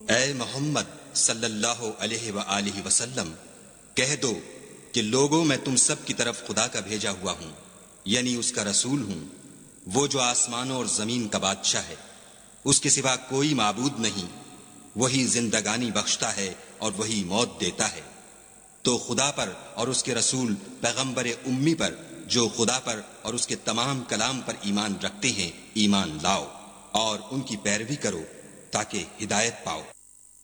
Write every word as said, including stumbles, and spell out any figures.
ए मोहम्मद सल्लल्लाहु अलैहि व आलिहि वसल्लम, कह दो कि लोगों, मैं तुम सब की तरफ खुदा का भेजा हुआ हूं, यानी उसका रसूल हूं, वो जो आसमानों और जमीन का बादशाह है। उसके सिवा कोई माबूद नहीं। वही जिंदगानी बख्शता है और वही मौत देता है। तो खुदा पर और उसके रसूल पैगंबर उम्मी पर, जो खुदा पर और उसके तमाम कलाम पर ईमान रखते हैं, ईमान लाओ और उनकी पैरवी करो ताकि हिदायत पाओ।